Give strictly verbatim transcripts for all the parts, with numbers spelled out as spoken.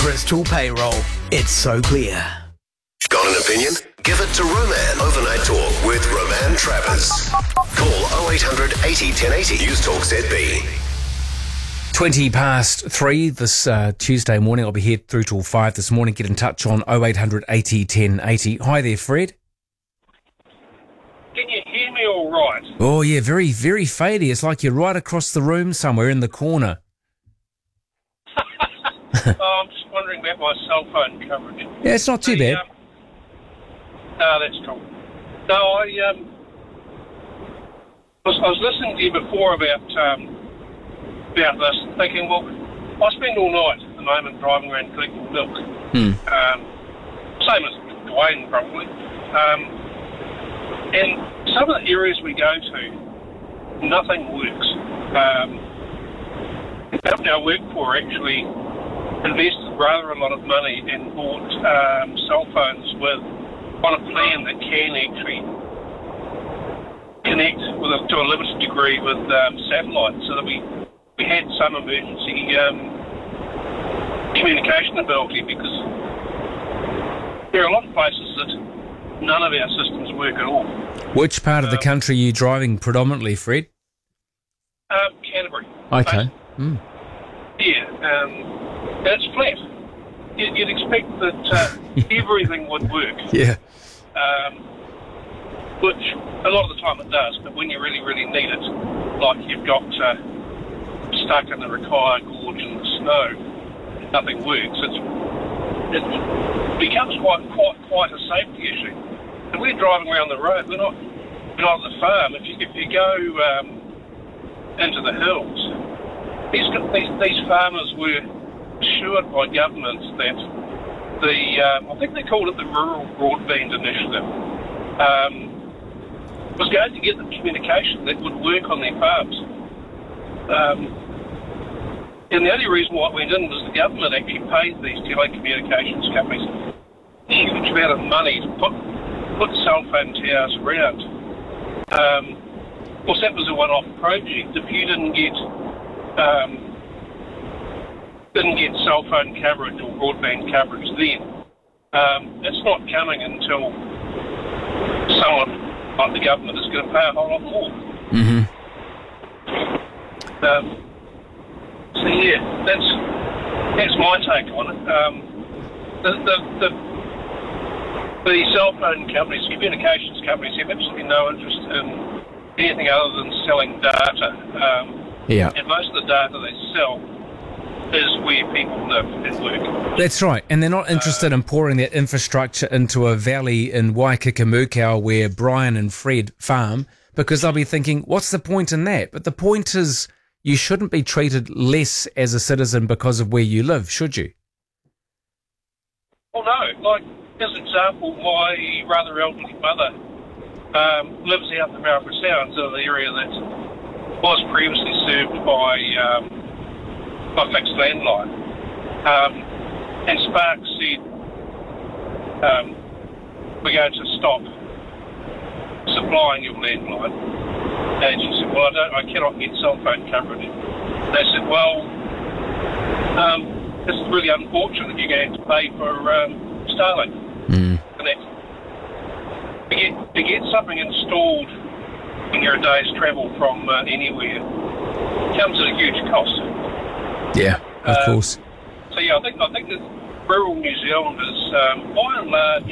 Crystal Payroll. It's so clear. Got an opinion? Give it to Roman. Overnight Talk with Roman Travers. Call oh eight hundred eighty ten eighty. News Talk Z B. twenty past three this uh, Tuesday morning. I'll be here through till five this morning. Get in touch on oh eight hundred eighty ten eighty. Hi there, Fred. Can you hear me all right? Oh, yeah, very, very fadey. It's like you're right across the room somewhere in the corner. oh, I'm just wondering about my cell phone coverage. Yeah, it's not too The, bad. Um, no, that's cool. No, I, um, was, I was listening to you before about um, about this, thinking, well, I spend all night at the moment driving around collecting milk. Hmm. Um, same as Dwayne, probably. Um, and some of the areas we go to, nothing works. Um, the company I work for actually invested rather a lot of money and bought um, cell phones with on a plan that can actually connect with a, to a limited degree with um, satellite, so that we we had some emergency um, communication ability, because there are a lot of places that none of our systems work at all. Which part of the um, country are you driving predominantly, Fred? Um, Canterbury. Okay. Mm. Yeah, um, and it's flat. You'd, you'd expect that uh, everything would work, Yeah. um, which a lot of the time it does, but when you really, really need it, like you've got uh, stuck in the Rakaia Gorge in the snow, nothing works. It's, it becomes quite, quite, quite a safety issue. And we're driving around the road. We're not, we're not at the farm. If you, if you go um, into the hills, these, these these farmers were assured by government that the um, I think they called it the Rural Broadband Initiative um, was going to get them communication that would work on their farms. Um, and the only reason why it went in was the government actually paid these telecommunications companies a huge amount of money to put put cell phone towers around. Um, of course, that was a one-off project. If you didn't get um, didn't get cell phone coverage or broadband coverage then, um, it's not coming until someone like the government is going to pay a whole lot more. Mm-hmm. Um, so yeah, that's that's my take on it. Um, the, the, the the cell phone companies, communications companies, have absolutely no interest in anything other than selling data. Um, Yeah. And most of the data they sell is where people live and work. That's right. And they're not interested uh, in pouring that infrastructure into a valley in Waikakamukau where Brian and Fred farm, because they'll be thinking, what's the point in that? But the point is, you shouldn't be treated less as a citizen because of where you live, should you? Well, no. Like, as an example, my rather elderly mother um, lives out in the Marlborough Sounds, in the area that was previously served by um, by fixed landline. Um, and Spark said, um, we're going to stop supplying your landline. And she said, well, I, don't, I cannot get cell phone coverage. They said, well, um, this is really unfortunate. You're going to have to pay for um, Starlink. Mm. And that, to, get, to get something installed when you're a day's travel from uh, anywhere comes at a huge cost. Yeah, of Uh, course. So yeah, I think I think that rural New Zealand is um, by and large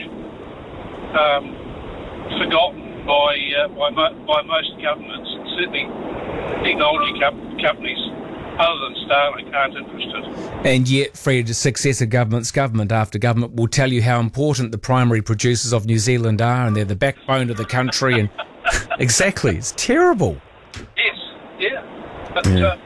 um, forgotten by uh, by, mo- by most governments. Certainly, technology com- companies other than Starlink aren't interested. And yet, Fred, successive governments, government after government, will tell you how important the primary producers of New Zealand are, and they're the backbone of the country. And exactly, it's terrible. Yes, yeah, but. Yeah. Uh,